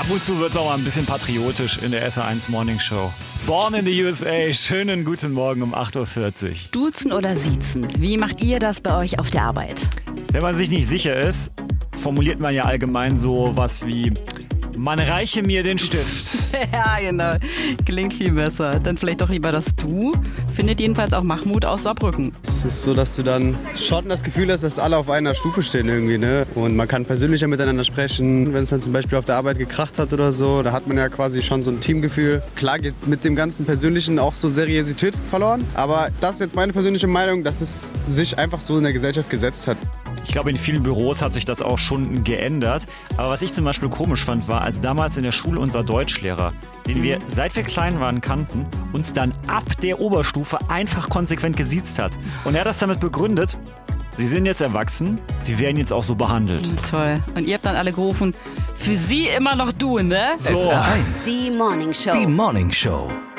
Ab und zu wird es auch mal ein bisschen patriotisch in der SR1 Morning Show. Born in the USA, schönen guten Morgen um 8.40 Uhr. Duzen oder siezen? Wie macht ihr das bei euch auf der Arbeit? Wenn man sich nicht sicher ist, formuliert man ja allgemein so was wie: Man reiche mir den Stift. Ja, genau. Klingt viel besser. Dann vielleicht doch lieber das Du. Findet jedenfalls auch Mahmoud aus Saarbrücken. Es ist so, dass du dann schon das Gefühl hast, dass alle auf einer Stufe stehen irgendwie, ne? Und man kann persönlicher miteinander sprechen. Wenn es dann zum Beispiel auf der Arbeit gekracht hat oder so, da hat man ja quasi schon so ein Teamgefühl. Klar geht mit dem ganzen Persönlichen auch so Seriosität verloren. Aber das ist jetzt meine persönliche Meinung, dass es sich einfach so in der Gesellschaft gesetzt hat. Ich glaube, in vielen Büros hat sich das auch schon geändert. Aber was ich zum Beispiel komisch fand, war, als damals in der Schule unser Deutschlehrer, den wir, seit wir klein waren, kannten, uns dann ab der Oberstufe einfach konsequent gesiezt hat. Und er hat das damit begründet: Sie sind jetzt erwachsen, Sie werden jetzt auch so behandelt. Toll. Und ihr habt dann alle gerufen, für Sie immer noch du, ne? So. SR1. Die Morning Show. Die Morning Show.